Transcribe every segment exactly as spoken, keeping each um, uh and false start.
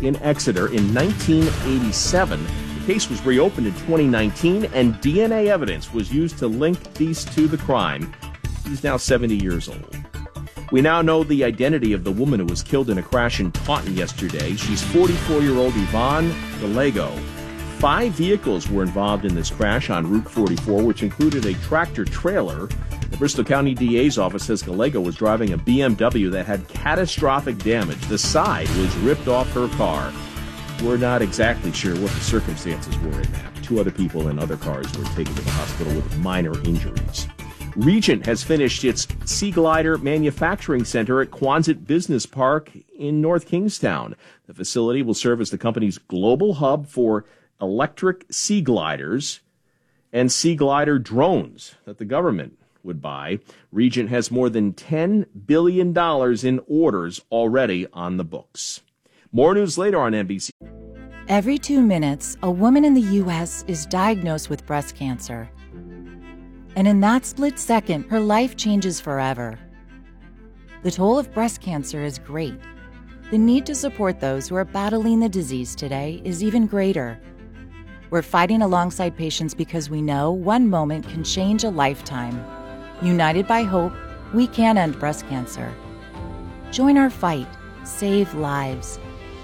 in Exeter in nineteen eighty-seven. The case was reopened in twenty nineteen, and D N A evidence was used to link these to the crime. He's now seventy years old. We now know the identity of the woman who was killed in a crash in Taunton yesterday. She's forty-four-year-old Yvonne Gallego. Five vehicles were involved in this crash on Route forty-four, which included a tractor-trailer. The Bristol County D A's office says Gallego was driving a B M W that had catastrophic damage. The side was ripped off her car. We're not exactly sure what the circumstances were in that. Two other people in other cars were taken to the hospital with minor injuries. Regent has finished its Sea Glider manufacturing center at Quonset Business Park in North Kingstown. The facility will serve as the company's global hub for electric sea gliders and sea glider drones that the government would buy. Regent has more than ten billion dollars in orders already on the books. More news later on N B C. Every two minutes, a woman in the U S is diagnosed with breast cancer. And in that split second, her life changes forever. The toll of breast cancer is great. The need to support those who are battling the disease today is even greater. We're fighting alongside patients because we know one moment can change a lifetime. United by hope, we can end breast cancer. Join our fight. Save lives.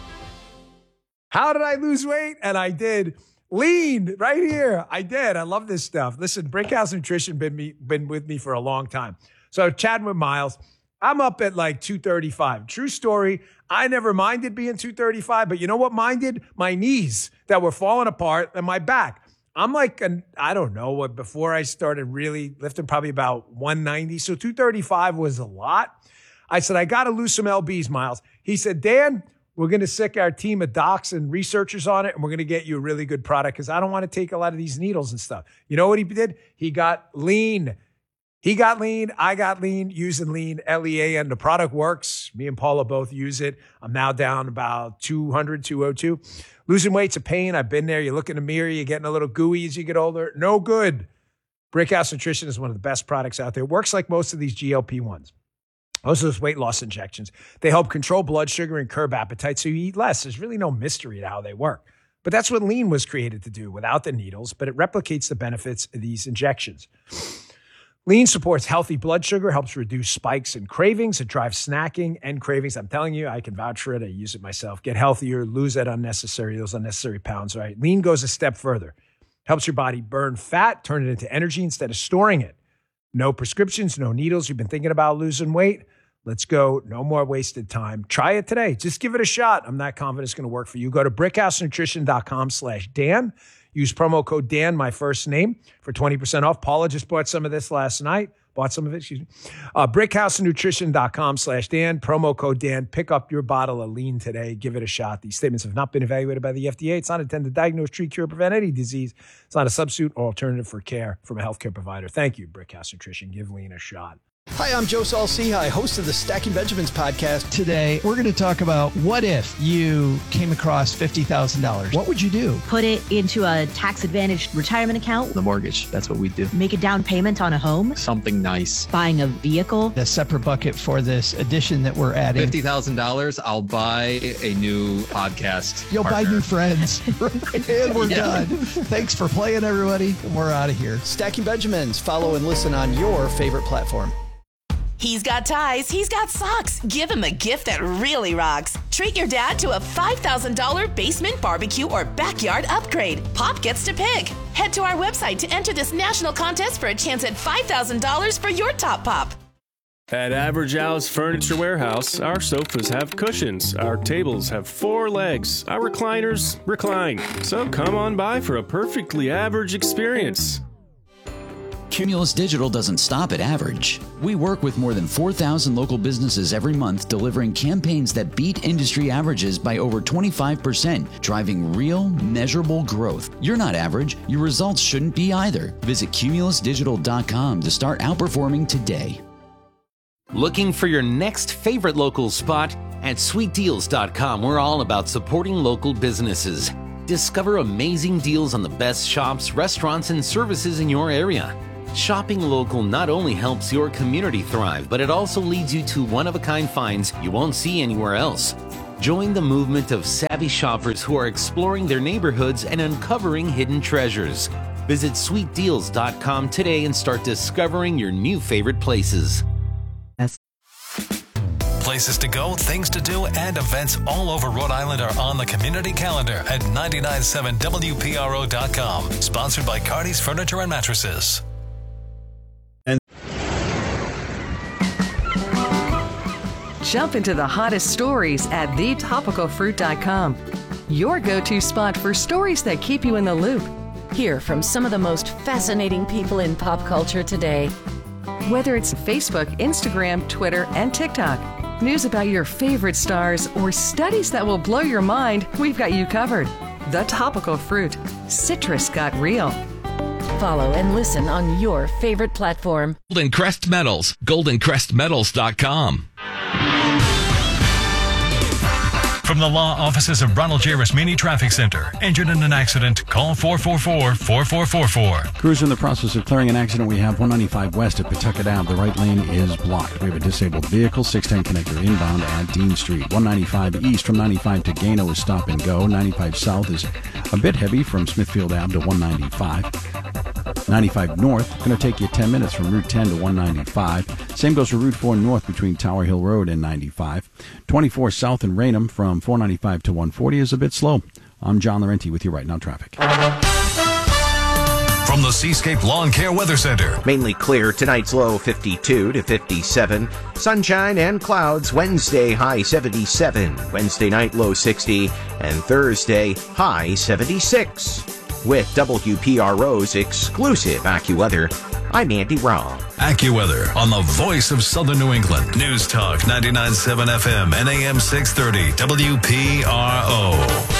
How did I lose weight? And I did. Lean right here. I did. I love this stuff. Listen, Brickhouse Nutrition been me been with me for a long time. So chatting with Miles, I'm up at like two thirty-five. True story. I never minded being two thirty-five, but you know what minded? My knees that were falling apart and my back. I'm like, an, I don't know what, before I started really lifting, probably about one ninety. So two thirty-five was a lot. I said, I got to lose some L Bs, Miles. He said, Dan, we're going to sick our team of docs and researchers on it, and we're going to get you a really good product because I don't want to take a lot of these needles and stuff. You know what he did? He got lean. He got lean. I got lean using lean, L E A, and the product works. Me and Paula both use it. I'm now down about two hundred, two oh two. Losing weight's a pain. I've been there. You look in the mirror, you're getting a little gooey as you get older. No good. Brickhouse Nutrition is one of the best products out there. It works like most of these G L P ones. Most of those weight loss injections, they help control blood sugar and curb appetite so you eat less. There's really no mystery to how they work. But that's what lean was created to do without the needles, but it replicates the benefits of these injections. Lean supports healthy blood sugar, helps reduce spikes and cravings. It drives snacking and cravings. I'm telling you, I can vouch for it. I use it myself. Get healthier, lose that unnecessary, those unnecessary pounds, right? Lean goes a step further. Helps your body burn fat, turn it into energy instead of storing it. No prescriptions, no needles. You've been thinking about losing weight? Let's go. No more wasted time. Try it today. Just give it a shot. I'm not confident it's going to work for you. Go to brickhousenutrition.com slash Dan. Use promo code Dan, my first name, for twenty percent off. Paula just bought some of this last night. Bought some of it, excuse me. Uh, brickhousenutrition.com slash Dan. Promo code Dan. Pick up your bottle of lean today. Give it a shot. These statements have not been evaluated by the F D A. It's not intended to diagnose, treat, cure, prevent any disease. It's not a substitute or alternative for care from a healthcare provider. Thank you, Brickhouse Nutrition. Give lean a shot. Hi, I'm Joe Saul-Sehy, host of the Stacking Benjamins podcast. Today, we're going to talk about what if you came across fifty thousand dollars? What would you do? Put it into a tax-advantaged retirement account. The mortgage, that's what we do. Make a down payment on a home. Something nice. Buying a vehicle. A separate bucket for this addition that we're adding. fifty thousand dollars, I'll buy a new podcast You'll partner. buy new friends. And we're Yeah. done. Thanks for playing, everybody. We're out of here. Stacking Benjamins. Follow and listen on your favorite platform. He's got ties, he's got socks. Give him a gift that really rocks. Treat your dad to a five thousand dollars basement, barbecue, or backyard upgrade. Pop gets to pick. Head to our website to enter this national contest for a chance at five thousand dollars for your top pop. At Average Al's Furniture Warehouse, our sofas have cushions, our tables have four legs, our recliners recline. So come on by for a perfectly average experience. Cumulus Digital doesn't stop at average. We work with more than four thousand local businesses every month, delivering campaigns that beat industry averages by over twenty-five percent, driving real, measurable growth. You're not average. Your results shouldn't be either. Visit cumulus digital dot com to start outperforming today. Looking for your next favorite local spot? At sweet deals dot com, we're all about supporting local businesses. Discover amazing deals on the best shops, restaurants, and services in your area. Shopping local not only helps your community thrive, but it also leads you to one-of-a-kind finds you won't see anywhere else. Join the movement of savvy shoppers who are exploring their neighborhoods and uncovering hidden treasures. Visit sweet deals dot com today and start discovering your new favorite places. Places to go, things to do, and events all over Rhode Island are on the community calendar at nine nine seven W P R O dot com. Sponsored by Cardi's Furniture and Mattresses. And jump into the hottest stories at the topical fruit dot com. Your go-to spot for stories that keep you in the loop. Hear from some of the most fascinating people in pop culture today. Whether it's Facebook, Instagram, Twitter, and TikTok, news about your favorite stars, or studies that will blow your mind, we've got you covered. The Topical Fruit. Citrus got real. Follow and listen on your favorite platform. Golden Crest Metals. golden crest metals dot com. From the law offices of Ronald J. Rasmini Traffic Center. Injured in an accident? Call four four four, four four four four. Crews in the process of clearing an accident. We have one ninety-five west at Pawtucket Ave. The right lane is blocked. We have a disabled vehicle, six ten connector inbound at Dean Street. one ninety-five east from ninety-five to Gano is stop and go. ninety-five south is a bit heavy from Smithfield Ave to one ninety-five. ninety-five north, going to take you ten minutes from Route ten to one ninety-five. Same goes for Route four north between Tower Hill Road and ninety-five. twenty-four south in Raynham from four ninety-five to one forty is a bit slow. I'm John Laurenti with you right now, traffic. From the Seascape Lawn Care Weather Center. Mainly clear. Tonight's low fifty-two to fifty-seven. Sunshine and clouds. Wednesday high seventy-seven. Wednesday night low sixty. And Thursday high seventy-six. With W P R O's exclusive AccuWeather, I'm Andy Robb. AccuWeather on the voice of Southern New England. News Talk ninety-nine point seven F M and A M six thirty W P R O.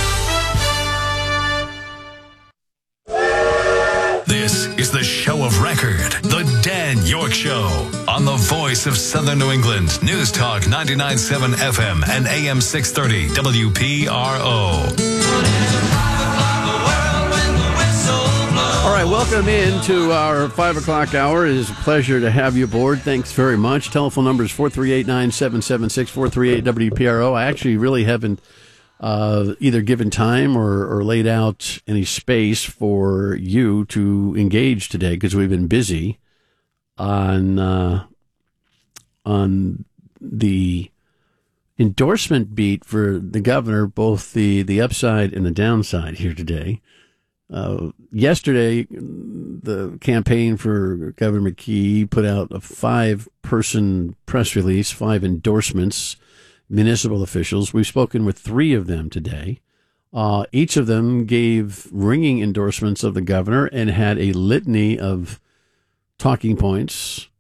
This is the show of record, The Dan York Show, on the voice of Southern New England. News Talk ninety-nine point seven F M and A M six thirty W P R O. All right, welcome into our five o'clock hour. It is a pleasure to have you aboard. Thanks very much. Telephone number is four three eight, nine seven seven six, four three eight W P R O. I actually really haven't uh, either given time or, or laid out any space for you to engage today because we've been busy on uh, on the endorsement beat for the governor, both the, the upside and the downside here today. Uh, yesterday, the campaign for Governor McKee put out a five-person press release, five endorsements, municipal officials. We've spoken with three of them today. Uh, each of them gave ringing endorsements of the governor and had a litany of talking points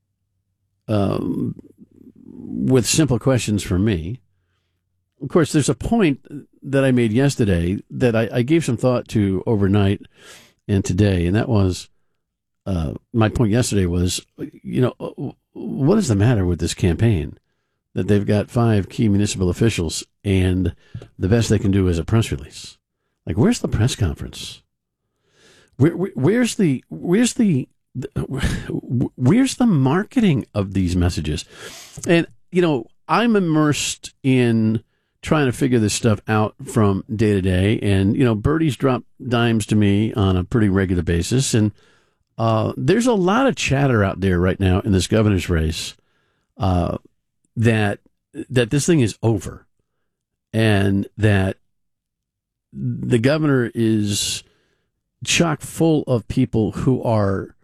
um, with simple questions for me. Of course, there's a point that I made yesterday that I, I gave some thought to overnight and today, and that was, uh, my point yesterday was, you know, what is the matter with this campaign? That they've got five key municipal officials, and the best they can do is a press release. Like, where's the press conference? Where, where, where's the, where's the, where's the marketing of these messages? And, you know, I'm immersed in trying to figure this stuff out from day to day. And, you know, birdies drop dimes to me on a pretty regular basis. And uh, there's a lot of chatter out there right now in this governor's race uh, that that this thing is over and that the governor is chock full of people who are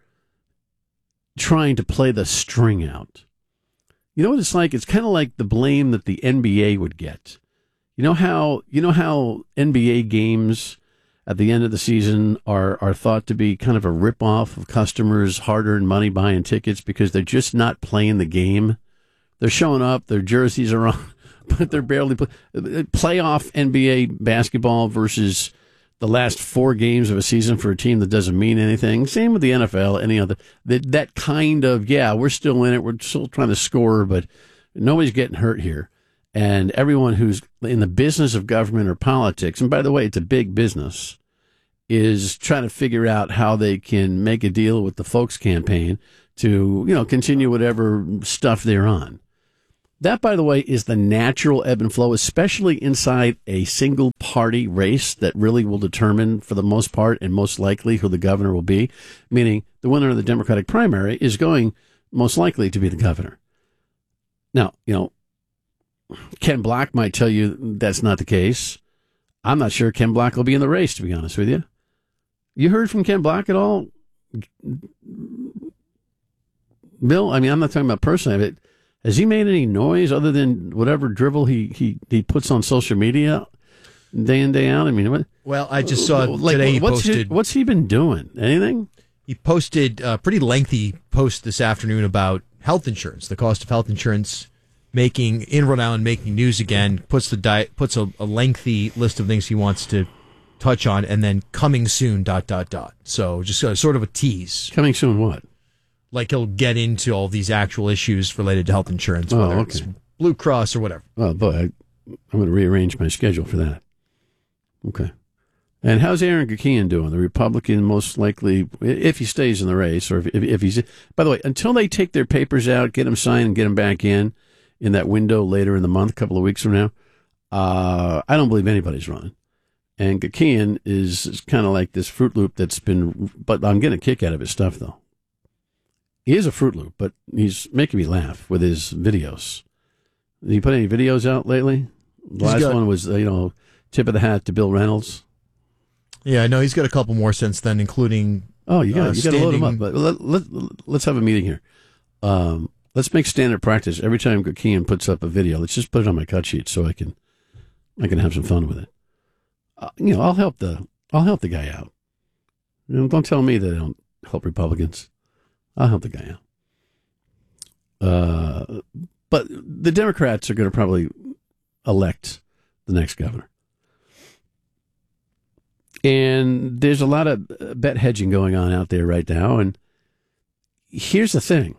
trying to play the string out. You know what it's like? It's kind of like the blame that the N B A would get. You know how you know how N B A games at the end of the season are, are thought to be kind of a ripoff of customers' hard-earned money buying tickets because they're just not playing the game. They're showing up, their jerseys are on, but they're barely play, playoff N B A basketball versus the last four games of a season for a team that doesn't mean anything. Same with the N F L, any other that that kind of yeah, we're still in it, we're still trying to score, but nobody's getting hurt here. And everyone who's in the business of government or politics, and by the way, it's a big business, is trying to figure out how they can make a deal with the folks campaign to, you know, continue whatever stuff they're on. That, by the way, is the natural ebb and flow, especially inside a single-party race that really will determine, for the most part and most likely, who the governor will be, meaning the winner of the Democratic primary is going most likely to be the governor. Now, you know, Ken Block might tell you that's not the case. I'm not sure Ken Block will be in the race, to be honest with you. You heard from Ken Block at all, Bill? I mean, I'm not talking about personally, but has he made any noise other than whatever drivel he, he, he puts on social media day in, day out? I mean, what? Well, I just saw like, today he what's posted. He, what's he been doing? Anything? He posted a pretty lengthy post this afternoon about health insurance, the cost of health insurance, making in Rhode Island making news again. Puts the diet, puts a, a lengthy list of things he wants to touch on, and then coming soon. Dot dot dot. So just uh, sort of a tease. Coming soon. What? Like he'll get into all these actual issues related to health insurance, Oh, whether okay. it's Blue Cross or whatever. Well, boy, I, I'm going to rearrange my schedule for that. Okay. And how's Aaron Gakian doing? The Republican, most likely, if he stays in the race, or if, if, if he's. By the way, until they take their papers out, get him signed, and get him back in in that window later in the month, a couple of weeks from now, uh, I don't believe anybody's running. And Gakian is, is kind of like this Fruit Loop that's been. But I'm getting a kick out of his stuff, though. He is a Fruit Loop, but he's making me laugh with his videos. Did he put any videos out lately? The He's last got- one was, uh, you know, tip of the hat to Bill Reynolds. Yeah, I know he's got a couple more since then, including. Oh, you got uh, you got to load him up. standing- But let, let, let's have a meeting here. Um, let's make standard practice every time Gakian puts up a video. Let's just put it on my cut sheet so I can I can have some fun with it. Uh, you know, I'll help the I'll help the guy out. You know, don't tell me that I don't help Republicans. I'll help the guy out. Uh, but the Democrats are going to probably elect the next governor. And there's a lot of bet hedging going on out there right now. And here's the thing.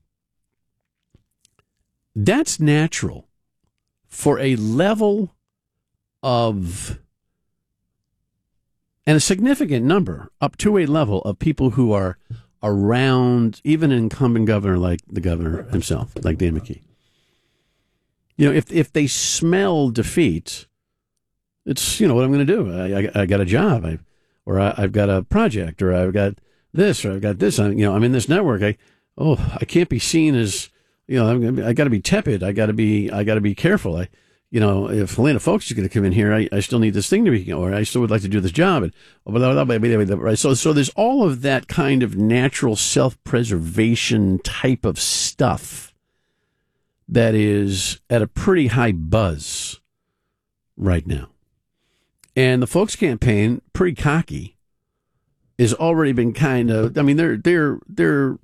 That's natural for a level of, and a significant number, up to a level of people who are around even an incumbent governor like the governor himself, like Dan McKee. You know, if if they smell defeat, it's, you know, what I'm going to do. I, I, I got a job, I, or I, I've got a project, or I've got this, or I've got this. I, you know, I'm in this network. I, oh, I can't be seen as, you know, I'm, I got to be tepid. I got to be, I got to be careful. I, you know, if Helena Folks is going to come in here, I, I still need this thing to be, or I still would like to do this job. And right. So, so there's all of that kind of natural self-preservation type of stuff that is at a pretty high buzz right now. And the Folks campaign, pretty cocky, has already been kind of, I mean, they're, they're, they're,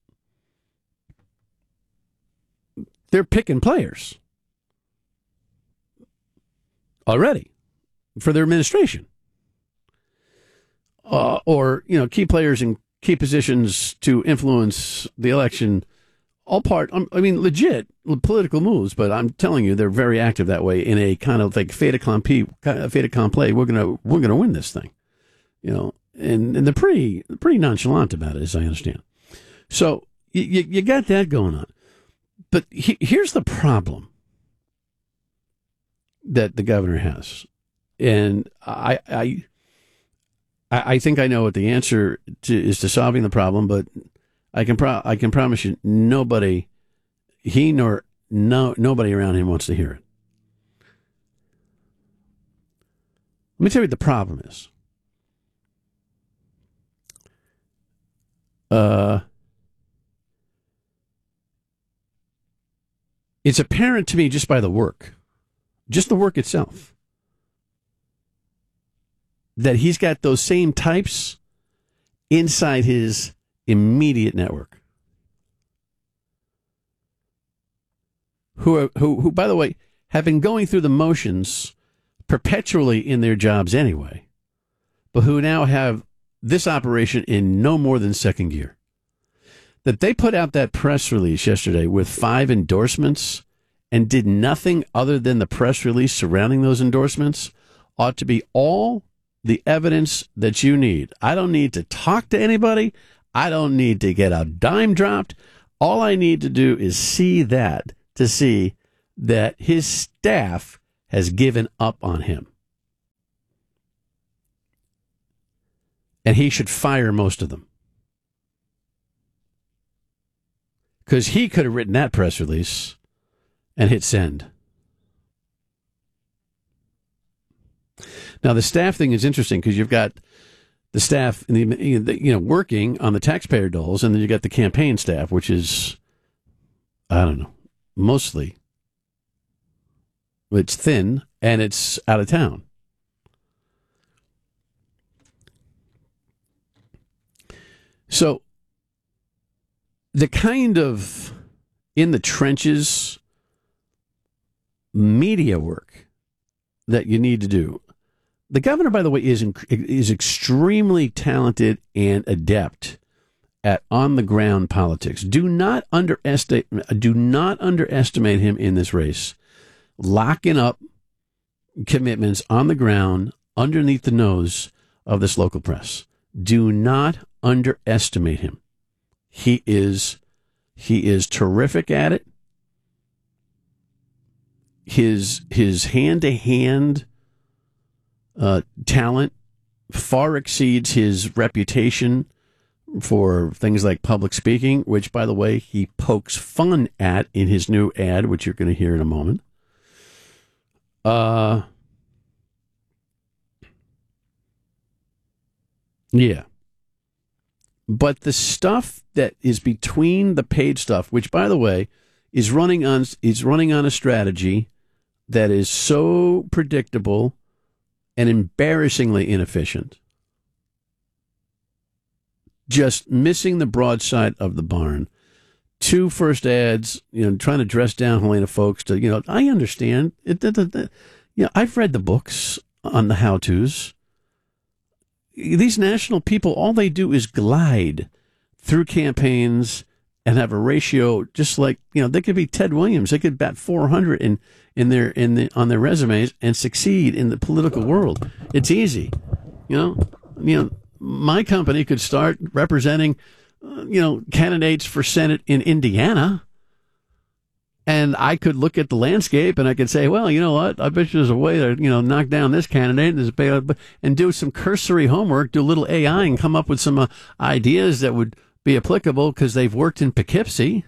they're picking players already for their administration. Uh, or, you know, key players in key positions to influence the election. All part, I mean, legit political moves, but I'm telling you, they're very active that way in a kind of like fait accompli, fait accompli. We're gonna, we're gonna win this thing, you know, and, and they're pretty, pretty nonchalant about it, as I understand. So you, you, you got that going on, but he, here's the problem that the governor has, and I, I, I think I know what the answer to, is to solving the problem, but I can pro- I can promise you, nobody, he nor no nobody around him wants to hear it. Let me tell you what the problem is. Uh, it's apparent to me just by the work, just the work itself, that he's got those same types inside his immediate network, who are, who who by the way have been going through the motions perpetually in their jobs anyway, but who now have this operation in no more than second gear. That they put out that press release yesterday with five endorsements and did nothing other than the press release surrounding those endorsements ought to be all the evidence that you need. I don't need to talk to anybody. I don't need to get a dime dropped. All I need to do is see that to see that his staff has given up on him. And he should fire most of them. Because he could have written that press release and hit send. Now, the staff thing is interesting because you've got the staff, in the, you know, working on the taxpayer doles, and then you got the campaign staff, which is, I don't know, mostly, it's thin and it's out of town. So, the kind of in the trenches media work that you need to do. The governor, by the way, is is extremely talented and adept at on the ground politics. Do not underestimate do not underestimate him in this race. Locking up commitments on the ground underneath the nose of this local press. Do not underestimate him. He is he is terrific at it. His his hand to hand Uh, talent far exceeds his reputation for things like public speaking, which, by the way, he pokes fun at in his new ad, which you're going to hear in a moment. Uh, yeah. But the stuff that is between the paid stuff, which, by the way, is running on is running on a strategy that is so predictable and embarrassingly inefficient. Just missing the broadside of the barn. Two first ads, you know, trying to dress down Helena Folks to, you know, I understand. It, it, it, it, you know, I've read the books on the how-tos. These national people, all they do is glide through campaigns and have a ratio just like, you know, they could be Ted Williams. They could bat four hundred in, in their in the on their resumes and succeed in the political world. It's easy. You know, you know, my company could start representing, uh, you know, candidates for Senate in Indiana. And I could look at the landscape and I could say, well, you know what? I bet you there's a way to, you know, knock down this candidate and do some cursory homework, do a little A I and come up with some uh, ideas that would be applicable because they've worked in Poughkeepsie.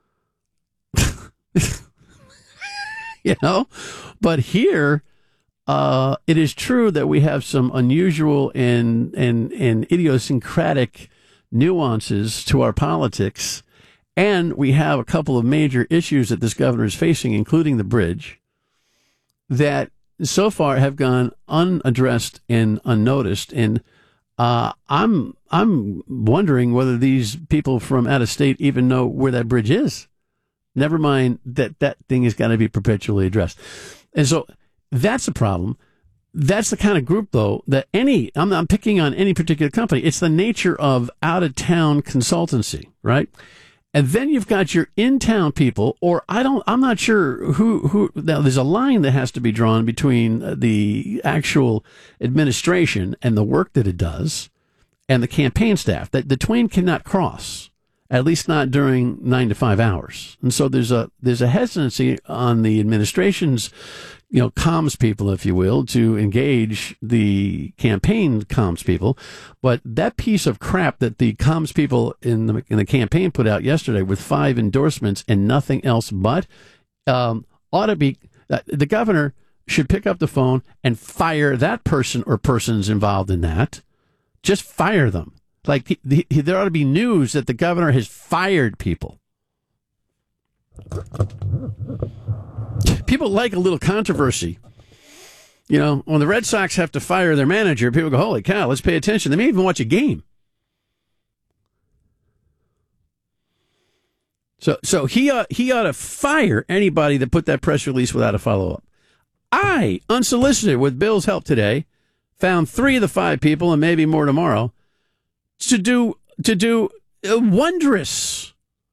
You know? But here, uh, it is true that we have some unusual and, and, and idiosyncratic nuances to our politics. And we have a couple of major issues that this governor is facing, including the bridge, that so far have gone unaddressed and unnoticed. And uh, I'm I'm wondering whether these people from out of state even know where that bridge is. Never mind that that thing has got to be perpetually addressed. And so that's a problem. That's the kind of group, though, that any, I'm not picking on any particular company. It's the nature of out-of-town consultancy, right? And then you've got your in-town people, or I don't, I'm not sure who, who, now there's a line that has to be drawn between the actual administration and the work that it does and the campaign staff. That the twain cannot cross, at least not during nine to five hours. And so there's a, there's a hesitancy on the administration's, you know, comms people, if you will, to engage the campaign comms people. But that piece of crap that the comms people in the, in the campaign put out yesterday with five endorsements and nothing else but, um, ought to be, uh, the governor should pick up the phone and fire that person or persons involved in that. Just fire them. Like, the, the, there ought to be news that the governor has fired people. People like a little controversy. You know, when the Red Sox have to fire their manager, people go, holy cow, let's pay attention. They may even watch a game. So so he ought, he ought to fire anybody that put that press release without a follow-up. I, unsolicited, with Bill's help today, found three of the five people, and maybe more tomorrow, to do to do wondrous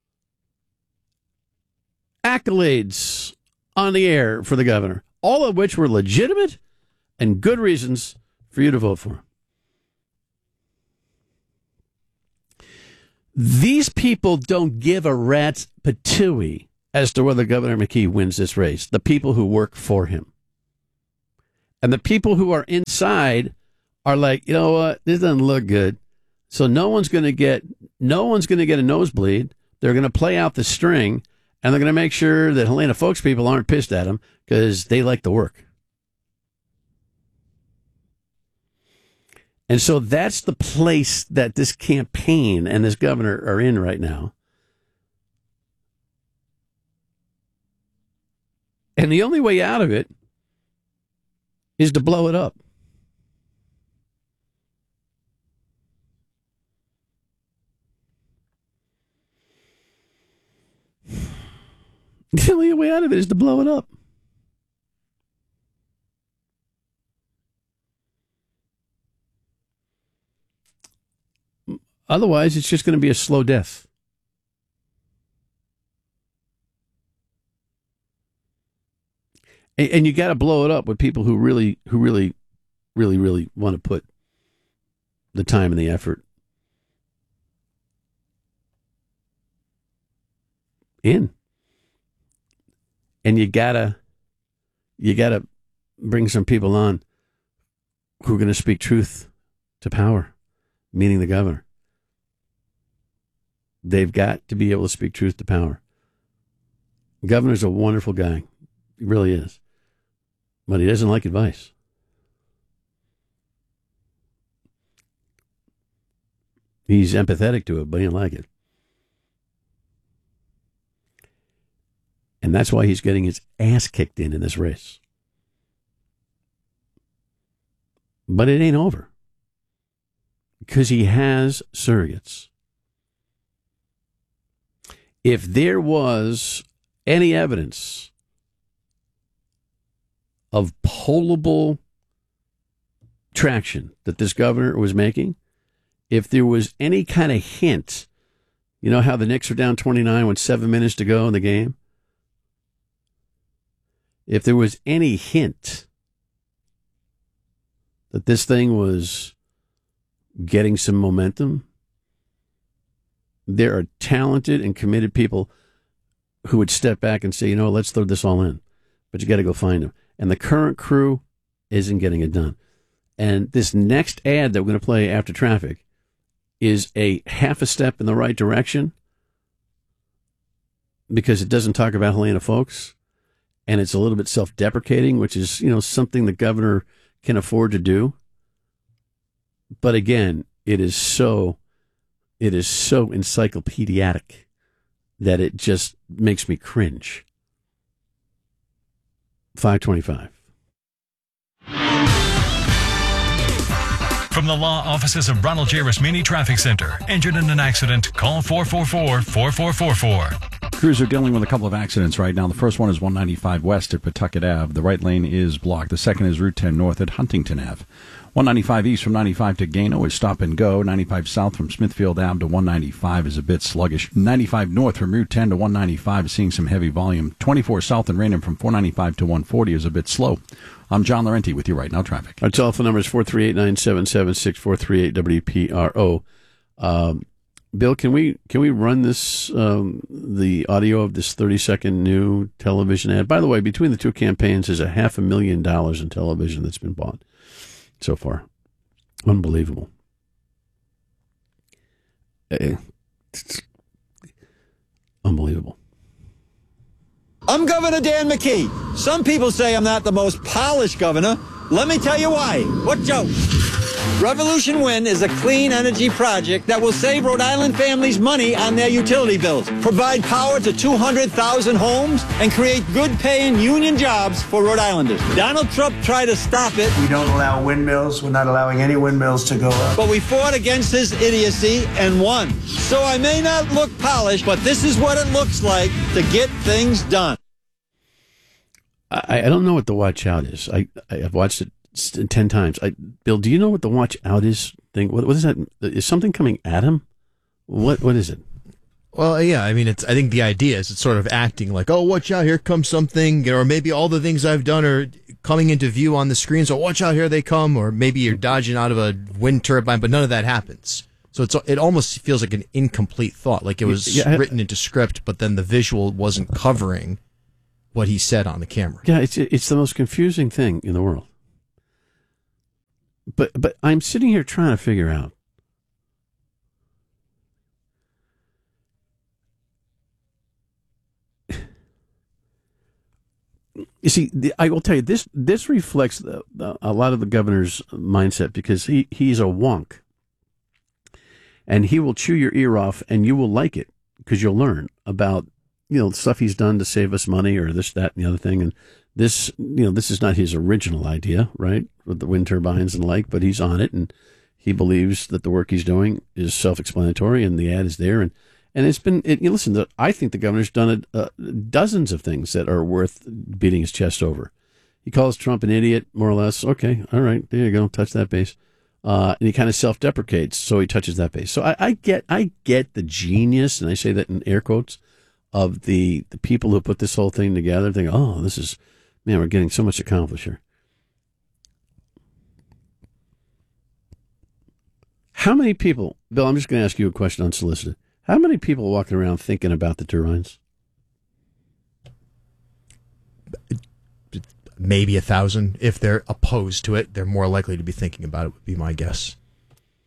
accolades on the air for the governor, all of which were legitimate and good reasons for you to vote for him. These people don't give a rat's patooey as to whether Governor McKee wins this race. The people who work for him. And the people who are inside are like, you know what, this doesn't look good. So no one's going to get, no one's going to get a nosebleed. They're going to play out the string, and they're going to make sure that Helena Folks people aren't pissed at them because they like the work. And so that's the place that this campaign and this governor are in right now. And the only way out of it is to blow it up. The only way out of it is to blow it up. Otherwise, it's just going to be a slow death. And, and you got to blow it up with people who really, who really, really, really want to put the time and the effort in. And you gotta, you gotta bring some people on who are going to speak truth to power, meaning the governor. They've got to be able to speak truth to power. The governor's a wonderful guy. He really is. But he doesn't like advice. He's empathetic to it, but he doesn't like it. And that's why he's getting his ass kicked in in this race. But it ain't over. Because he has surrogates. If there was any evidence of pollable traction that this governor was making, if there was any kind of hint, you know how the Knicks are down twenty-nine with seven minutes to go in the game? If there was any hint that this thing was getting some momentum, there are talented and committed people who would step back and say, you know, let's throw this all in. But you got to go find them. And the current crew isn't getting it done. And this next ad that we're going to play after traffic is a half a step in the right direction because it doesn't talk about Helena Folks. And it's a little bit self-deprecating, which is, you know, something the governor can afford to do. But again, it is so, it is so encyclopedic that it just makes me cringe. five twenty-five. From the law offices of Ronald J. Rosmini Traffic Center. Injured in an accident? Call four four four, four four four four. Crews are dealing with a couple of accidents right now. The first one is one ninety-five west at Pawtucket Avenue. The right lane is blocked. The second is Route ten north at Huntington Avenue. one ninety-five east from ninety-five to Gano is stop and go. ninety-five south from Smithfield Avenue to one ninety-five is a bit sluggish. ninety-five north from Route ten to one ninety-five is seeing some heavy volume. twenty-four south and Raynham from four ninety-five to one forty is a bit slow. I'm John Laurenti with you right now, traffic. Our telephone number is four three eight, nine seven seven six, four three eight W P R O. Um, Bill, can we can we run this um, the audio of this thirty second new television ad? By the way, between the two campaigns, there's a half a million dollars in television that's been bought so far. Unbelievable. Uh, unbelievable. I'm Governor Dan McKee. Some people say I'm not the most polished governor. Let me tell you why. What joke? Revolution Wind is a clean energy project that will save Rhode Island families money on their utility bills, provide power to two hundred thousand homes, and create good-paying union jobs for Rhode Islanders. Donald Trump tried to stop it. We don't allow windmills. We're not allowing any windmills to go up. But we fought against his idiocy and won. So I may not look polished, but this is what it looks like to get things done. I, I don't know what the watch out is. I, I've watched it ten times. I, Bill, do you know what the watch out is thing? What, what is that? Is something coming at him? What What is it? Well, yeah, I mean, it's. I think the idea is it's sort of acting like, oh, watch out, here comes something, or maybe all the things I've done are coming into view on the screen, so watch out, here they come, or maybe you're dodging out of a wind turbine, but none of that happens. So it's it almost feels like an incomplete thought, like it was Yeah, I- written into script, but then the visual wasn't covering what he said on the camera. Yeah, it's it's the most confusing thing in the world. But but I'm sitting here trying to figure out. You see, the, I will tell you this. This reflects the, the, a lot of the governor's mindset because he, he's a wonk, and he will chew your ear off, and you will like it because you'll learn about you know stuff he's done to save us money or this, that, and the other thing. And this, you know, this is not his original idea, right, with the wind turbines and the like, but he's on it, and he believes that the work he's doing is self-explanatory, and the ad is there, and. And it's been, it, you listen, the, I think the governor's done it, uh, dozens of things that are worth beating his chest over. He calls Trump an idiot, more or less. Okay, all right, there you go, touch that base. Uh, and he kind of self-deprecates, so he touches that base. So I, I get I get the genius, and I say that in air quotes, of the, the people who put this whole thing together. Think, oh, this is, man, we're getting so much accomplished here. How many people, Bill, I'm just going to ask you a question unsolicited. How many people walking around thinking about the turbines? Maybe a thousand. If they're opposed to it, they're more likely to be thinking about it, would be my guess.